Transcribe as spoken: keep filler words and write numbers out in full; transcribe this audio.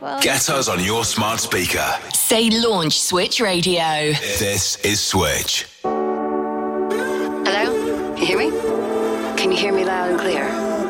well. Get us on your smart speaker. Say launch Switch Radio. This is Switch. Hello? You hear me? Can you hear me loud and clear?